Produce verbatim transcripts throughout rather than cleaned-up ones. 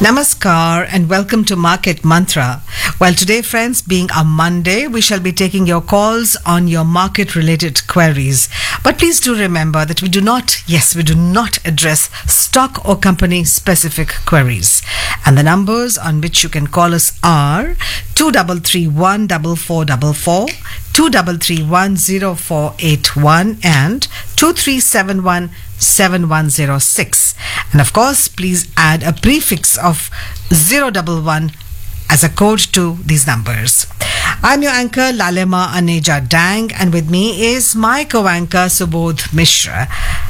Namaskar and welcome to Market Mantra. Well, today, friends, being a Monday, we shall be taking your calls on your market-related queries. But please do remember that we do not, yes, we do not address stock or company-specific queries. And the numbers on which you can call us are two three three one four four four four, two three three one zero four eight one and two three seven one seven one zero six. And of course, please add a prefix of zero one one as a code to these numbers. I'm your anchor Lalema Aneja Dang, and with me is my co-anchor Subodh Mishra.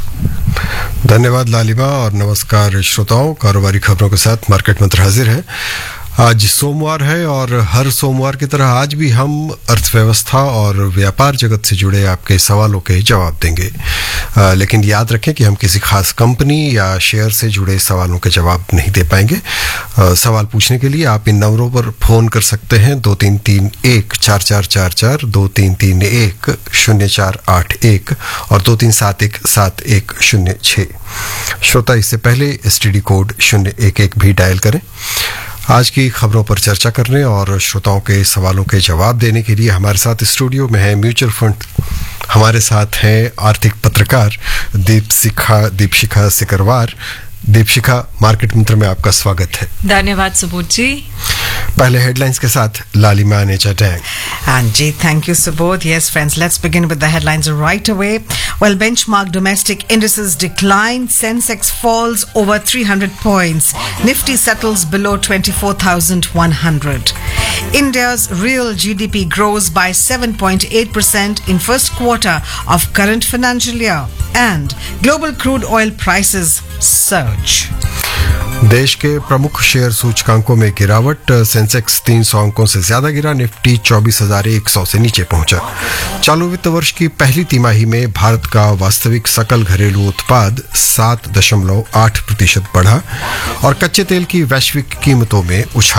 धन्यवाद लालिमा और नमस्कार श्रोताओं। कारोबारी खबरों के साथ market मंत्र हाजिर है। आज सोमवार है और हर सोमवार की तरह आज भी हम अर्थव्यवस्था और व्यापार जगत से जुड़े आपके सवालों के जवाब देंगे। आ, लेकिन याद रखें कि हम किसी खास कंपनी या शेयर से जुड़े सवालों के जवाब नहीं दे पाएंगे। आ, सवाल पूछने के लिए आप इन नंबरों पर फोन कर सकते हैं दो तीन तीन एक चार चार चार चार, दो तीन तीन एक शून्य चार आठ एक और दो तीन सात एक सात एक शून्य छः। श्रोता इससे पहले एस टी डी कोड शून्य एक एक भी डायल करें। आज की खबरों पर चर्चा करने और श्रोताओं के सवालों के जवाब देने के लिए हमारे साथ स्टूडियो में है म्यूचुअल फंड। हमारे साथ हैं आर्थिक पत्रकार दीपशिखा दीपशिखा सिकरवार। दीपशिखा, मार्केट मंत्र में आपका स्वागत है। धन्यवाद सुबोध जी। पहले हेडलाइंस के साथ लालिमा Aneja dang. Anji, thank you, Subodh. Yes, friends, let's begin with the headlines right away. Well, benchmark domestic indices decline. Sensex falls over three hundred points. Nifty settles below twenty-four thousand one hundred. India's real G D P grows by seven point eight percent in first quarter of current financial year. And global crude oil prices surge. देश के प्रमुख share सूचकांकों में गिरावट। Sensex तीन सौ अंकों से ज्यादा गिरा। निफ्टी चौबीस हजार एक सौ से नीचे पहुंचा। चालू वित्त वर्ष की पहली तिमाही में भारत का वास्तविक सकल घरेलू उत्पाद सात दशमलव आठ प्रतिशत बढ़ा और कच्चे तेल की वैश्विक कीमतों में उछाल